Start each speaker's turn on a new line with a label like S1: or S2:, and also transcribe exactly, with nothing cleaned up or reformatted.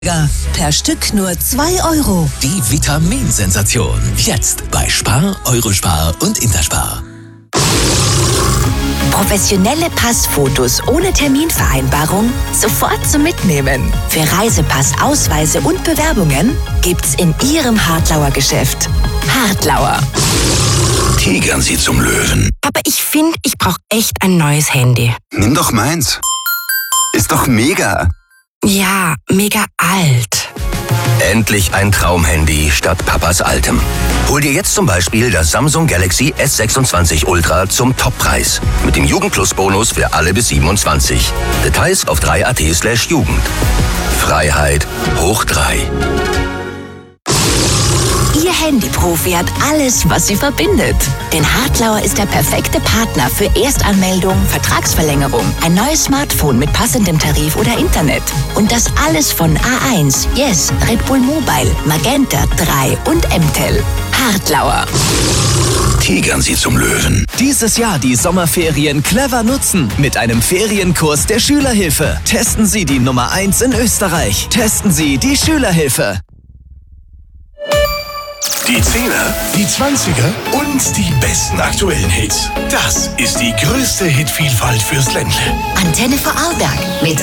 S1: Per Stück nur zwei Euro.
S2: Die Vitaminsensation. Jetzt bei Spar, Eurospar und Interspar.
S3: Professionelle Passfotos ohne Terminvereinbarung sofort zum Mitnehmen. Für Reisepass, Ausweise und Bewerbungen gibt's in Ihrem Hartlauer Geschäft. Hartlauer.
S4: Tigern Sie zum Löwen.
S5: Aber ich finde, ich brauche echt ein neues Handy.
S4: Nimm doch meins. Ist doch mega.
S5: Ja, mega alt.
S6: Endlich ein Traumhandy statt Papas altem. Hol dir jetzt zum Beispiel das Samsung Galaxy S sechsundzwanzig Ultra zum Toppreis. Mit dem Jugendplus-Bonus für alle bis siebenundzwanzig. Details auf drei punkt a t slash Jugend. Freiheit hoch drei.
S3: Ihr Handyprofi hat alles, was sie verbindet. Denn Hartlauer ist der perfekte Partner für Erstanmeldung, Vertragsverlängerung, ein neues Smartphone mit passendem Tarif oder Internet. Und das alles von A eins, Yes, Red Bull Mobile, Magenta drei und M T E L. Hartlauer.
S4: Tigern Sie zum Löwen.
S2: Dieses Jahr die Sommerferien clever nutzen mit einem Ferienkurs der Schülerhilfe. Testen Sie die Nummer eins in Österreich. Testen Sie die Schülerhilfe.
S7: Die Zehner, die Zwanziger und die besten aktuellen Hits. Das ist die größte Hitvielfalt fürs Ländle.
S3: Antenne Vorarlberg mit